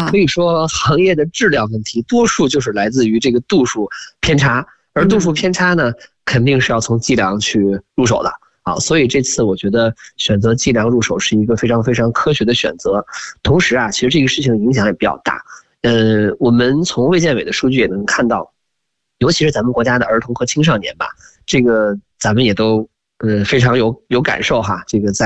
可以说行业的质量问题，多数就是来自于这个度数偏差，而度数偏差呢，肯定是要从计量去入手的。所以这次我觉得选择计量入手是一个非常非常科学的选择。同时其实这个事情影响也比较大。我们从卫健委的数据也能看到，尤其是咱们国家的儿童和青少年吧，这个咱们也都非常有感受哈。这个在